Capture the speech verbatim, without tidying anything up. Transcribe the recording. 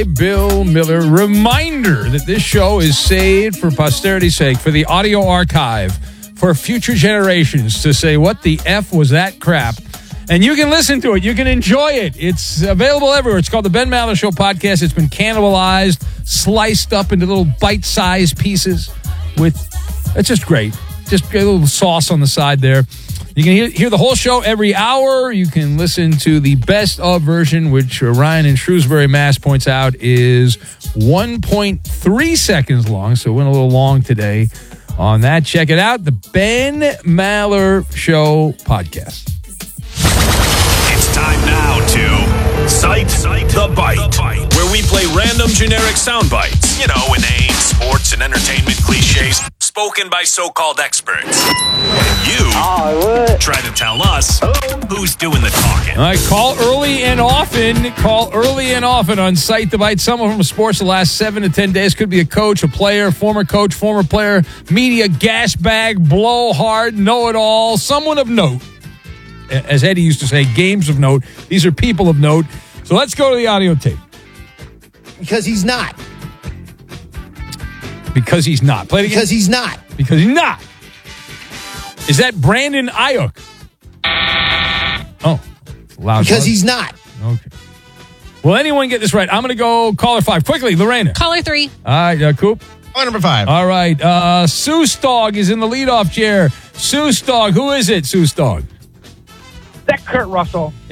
by Bill Miller. Reminder that this show is saved for posterity's sake, for the audio archive, for future generations to say, what the F was that crap? And you can listen to it. You can enjoy it. It's available everywhere. It's called the Ben Maller Show podcast. It's been cannibalized, sliced up into little bite-sized pieces with, it's just great. Just a little sauce on the side there. You can hear, hear the whole show every hour. You can listen to the best of version, which Ryan in Shrewsbury, Mass points out is one point three seconds long. So went a little long today on that. Check it out. The Ben Maller Show podcast. It's time now to Cite, Cite the, Bite, the Bite, where we play random generic sound bites. You know, inane sports and entertainment cliches spoken by so-called experts. And you oh, try to tell us who's doing the talking. All right, call early and often. Call early and often on Cite the Bite. Someone from sports the last seven to ten days. Could be a coach, a player, former coach, former player, media, gas bag, blowhard, know-it-all, someone of note. As Eddie used to say, games of note. These are people of note. So let's go to the audio tape. Because he's not. Because he's not. Play it again. Because he's not. Because he's not. Is that Brandon Ayuk? Oh, loud. Because he's not. Okay. Will anyone get this right? I'm going to go caller five. Quickly, Lorena. Caller three. All right, uh, Coop. Oh, number five. All right. Uh, Seuss Dog is in the leadoff chair. Seuss Dog. Who is it, Seuss Dog? That Kurt Russell.